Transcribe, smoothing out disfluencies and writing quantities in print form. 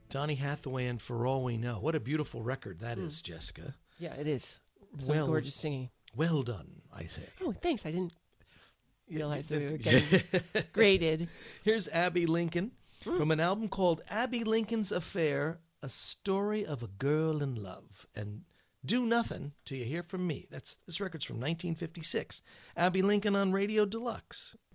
Donny Hathaway and For All We Know. What a beautiful record that is, Jessica. Yeah, it is. Some gorgeous singing. Well done, I say. Oh, thanks. I didn't realize that we were getting graded. Here's Abby Lincoln from an album called Abby Lincoln's Affair, A Story of a Girl in Love. And Do Nothing Till You Hear From Me. This record's from 1956. Abby Lincoln on Radio Deluxe.